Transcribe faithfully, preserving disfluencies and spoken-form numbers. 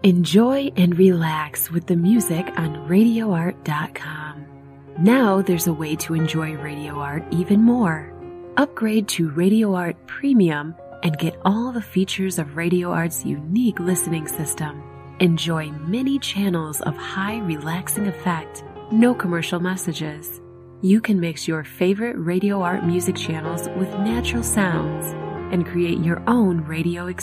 Enjoy and relax with the music on radio art dot com. Now there's a way to enjoy Radio Art even more. Upgrade to Radio Art Premium and get all the features of Radio Art's unique listening system. Enjoy many channels of high relaxing effect, no commercial messages. You can mix your favorite Radio Art music channels with natural sounds and create your own radio experience.